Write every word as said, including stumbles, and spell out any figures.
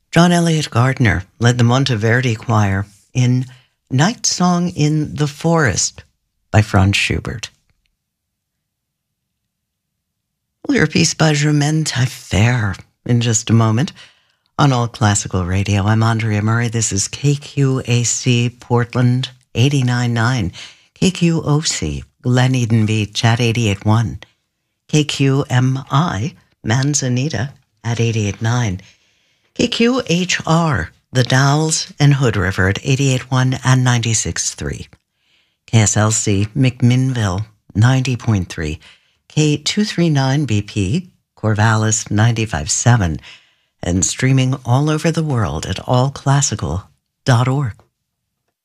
John Eliot Gardner led the Monteverdi Choir in Night Song in the Forest by Franz Schubert. We'll hear a piece by Germaine Taillefer in just a moment on All Classical Radio. I'm Andrea Murray. This is K Q A C Portland eighty-nine point nine, K Q O C Glen Eden Beach at eighty-eight point one, K Q M I Manzanita at eighty-eight point nine, K Q H R The Dalles and Hood River at eighty-eight point one and ninety-six point three, K S L C McMinnville ninety point three, K two thirty-nine B P Corvallis ninety-five point seven, and streaming all over the world at all classical dot org.